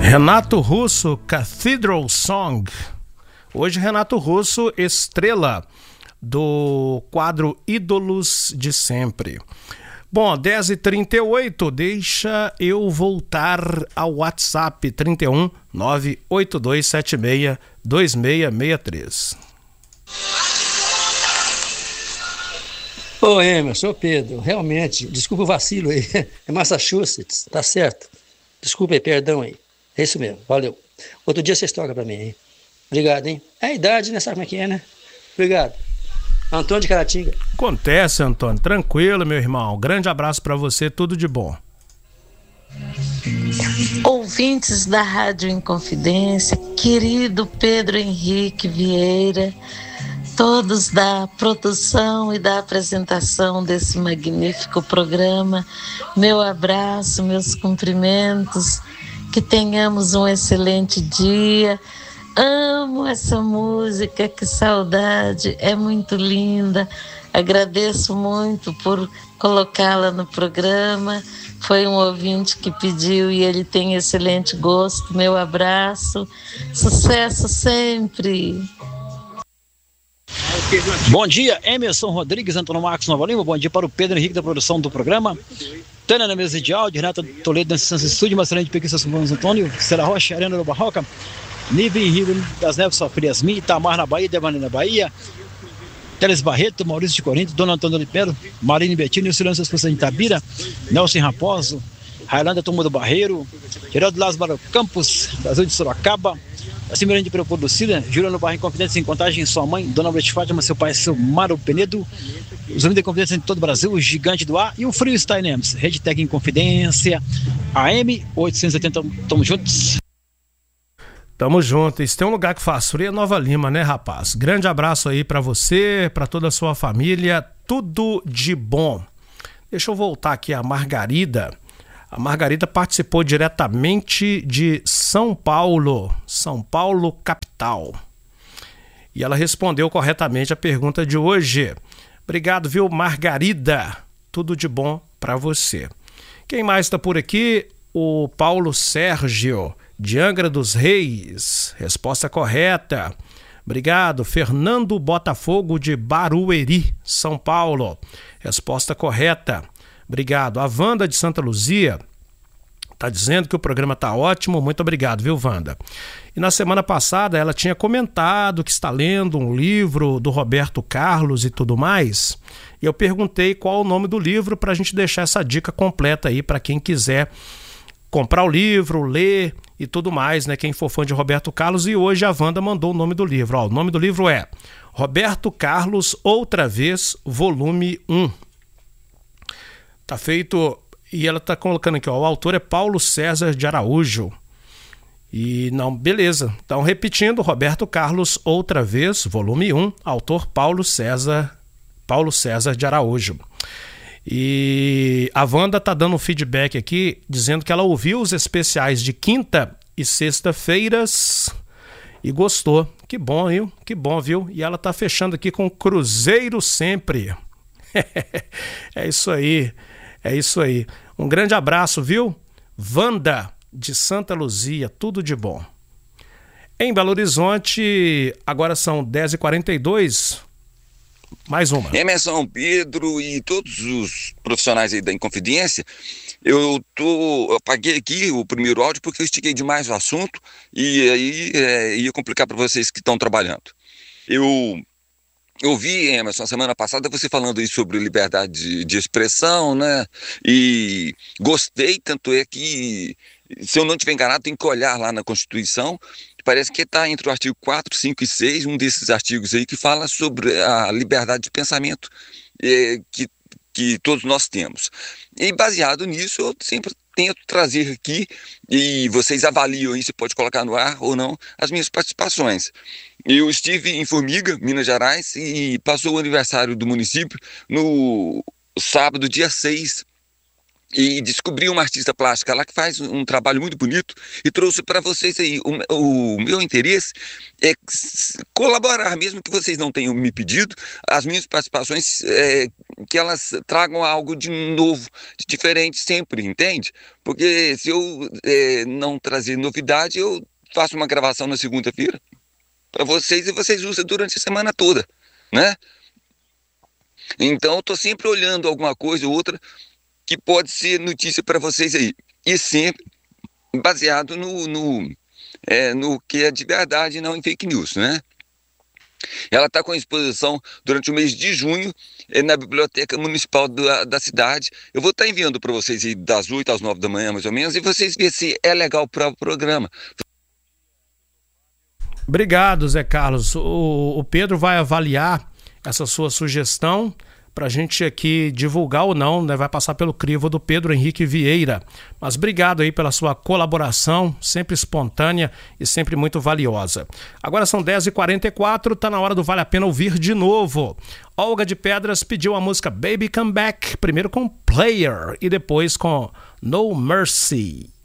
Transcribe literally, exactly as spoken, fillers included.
Renato Russo, Cathedral Song. Hoje Renato Russo, estrela do quadro Ídolos de Sempre. Bom, dez e trinta e oito, deixa eu voltar ao WhatsApp trinta e um, nove oito dois sete seis, dois seis seis três. Ô Emerson, ô Pedro, realmente, desculpa o vacilo aí, é Massachusetts, tá certo? Desculpa aí, perdão aí, é isso mesmo, valeu. Outro dia vocês tocam pra mim, hein? Obrigado, hein? É a idade, né? Sabe como é que é, né? Obrigado. Antônio de Caratinga. Acontece, Antônio. Tranquilo, meu irmão. Grande abraço pra você, tudo de bom. Ouvintes da Rádio Inconfidência, querido Pedro Henrique Vieira, todos da produção e da apresentação desse magnífico programa, meu abraço, meus cumprimentos, que tenhamos um excelente dia. Amo essa música, que saudade, é muito linda. Agradeço muito por colocá-la no programa. Foi um ouvinte que pediu e ele tem excelente gosto. Meu abraço, sucesso sempre. Bom dia, Emerson Rodrigues, Antônio Marcos Nova Lima. Bom dia para o Pedro Henrique da produção do programa. Tânia na mesa de áudio, Renata Toledo na assistência de estúdio, Marcelino de Pequim, São Paulo, Antônio, Stella Rocha, Arena do Barroca, Nive Rio das Neves, Sofia Yasmin, Itamar na Bahia, Devani na Bahia, Teles Barreto, Maurício de Corinto, Dona Antônio Oliveira, Marine Bettini, Silêncio Esposa de Itabira, Nelson Raposo, Railândia Turma do Barreiro, Geraldo Lázaro Campos, Brasil de Sorocaba, assim Miranda de Preocupo Lucida, Juliano Barra em Confidência em Contagem, sua mãe, Dona Brete Fátima, seu pai, seu Mário Penedo, os homens de Confidência em todo o Brasil, o Gigante do Ar e o Freestyle Nemes, Rede Tech em Confidência, A M oitocentos e oitenta, tamo juntos. Tamo junto. Se tem um lugar que faz frio é Nova Lima, né, rapaz? Grande abraço aí pra você, pra toda a sua família, tudo de bom. Deixa eu voltar aqui a Margarida. A Margarida participou diretamente de São Paulo, São Paulo capital. E ela respondeu corretamente a pergunta de hoje. Obrigado, viu, Margarida? Tudo de bom pra você. Quem mais está por aqui? O Paulo Sérgio, de Angra dos Reis. Resposta correta. Obrigado. Fernando Botafogo, de Barueri, São Paulo. Resposta correta. Obrigado. A Wanda de Santa Luzia está dizendo que o programa está ótimo. Muito obrigado, viu, Wanda? E na semana passada ela tinha comentado que está lendo um livro do Roberto Carlos e tudo mais. E eu perguntei qual o nome do livro para a gente deixar essa dica completa aí para quem quiser comprar o livro, ler e tudo mais, né? Quem for fã de Roberto Carlos. E hoje a Wanda mandou o nome do livro. Ó, o nome do livro é Roberto Carlos Outra Vez, volume um. Tá feito, e ela tá colocando aqui, ó, o autor é Paulo César de Araújo. E não, beleza. Então, repetindo, Roberto Carlos Outra Vez, volume um, autor Paulo César, Paulo César de Araújo. E a Wanda tá dando um feedback aqui, dizendo que ela ouviu os especiais de quinta e sexta-feiras e gostou. Que bom, viu? Que bom, viu? E ela tá fechando aqui com Cruzeiro Sempre. É isso aí. É isso aí. Um grande abraço, viu? Wanda, de Santa Luzia, tudo de bom. Em Belo Horizonte, agora são dez e quarenta e dois. Mais uma. Emerson, Pedro e todos os profissionais aí da Inconfidência, eu tô, eu apaguei aqui o primeiro áudio porque eu estiquei demais o assunto e aí é, ia complicar para vocês que estão trabalhando. Eu Eu vi, Emerson, semana passada você falando aí sobre liberdade de, de expressão, né? E gostei, tanto é que, se eu não estiver enganado, tem que olhar lá na Constituição. Parece que está entre o artigo quatro, cinco e seis, um desses artigos aí que fala sobre a liberdade de pensamento é, que, que todos nós temos. E baseado nisso, eu sempre tento trazer aqui, e vocês avaliam aí se pode colocar no ar ou não, as minhas participações. Eu estive em Formiga, Minas Gerais, e passou o aniversário do município no sábado, dia seis e descobri uma artista plástica lá que faz um trabalho muito bonito e trouxe para vocês aí. O, o meu interesse é colaborar, mesmo que vocês não tenham me pedido, as minhas participações, é, que elas tragam algo de novo, de diferente sempre, entende? Porque se eu é, não trazer novidade, eu faço uma gravação na segunda-feira para vocês e vocês usam durante a semana toda, né? Então eu estou sempre olhando alguma coisa ou outra que pode ser notícia para vocês aí. E sempre baseado no, no, é, no que é de verdade, não em fake news, né? Ela está com exposição durante o mês de junho é, na Biblioteca Municipal da, da cidade. Eu vou estar tá enviando para vocês aí das oito às nove da manhã, mais ou menos, e vocês verem se é legal para o programa. Obrigado, Zé Carlos. O, o Pedro vai avaliar essa sua sugestão para a gente aqui divulgar ou não, né? Vai passar pelo crivo do Pedro Henrique Vieira. Mas obrigado aí pela sua colaboração, sempre espontânea e sempre muito valiosa. Agora são dez e quarenta e quatro, tá na hora do Vale a Pena Ouvir de novo. Olga de Pedras pediu a música Baby Come Back, primeiro com Player e depois com No Mercy.